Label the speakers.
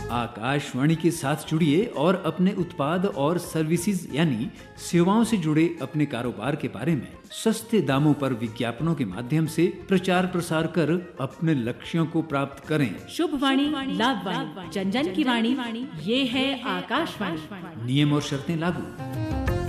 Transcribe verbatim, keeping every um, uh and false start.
Speaker 1: आकाशवाणी के साथ जुड़िए और अपने उत्पाद और सर्विसेज यानी सेवाओं से जुड़े अपने कारोबार के बारे में सस्ते दामों पर विज्ञापनों के माध्यम से प्रचार प्रसार कर अपने लक्ष्यों को प्राप्त करें।
Speaker 2: शुभ वाणी, लाभ वाणी, जन जन की वाणी, ये है आकाशवाणी।
Speaker 1: नियम और शर्तें लागू।